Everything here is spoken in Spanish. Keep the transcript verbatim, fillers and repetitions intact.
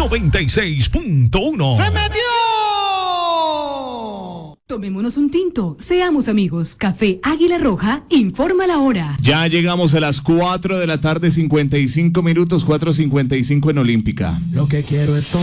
noventa y seis punto uno. ¡Se metió! Tomémonos un tinto, seamos amigos. Café Águila Roja, informa la hora. Ya llegamos a las cuatro de la tarde, cincuenta y cinco minutos, cuatro cincuenta y cinco en Olímpica. Lo que quiero es todo.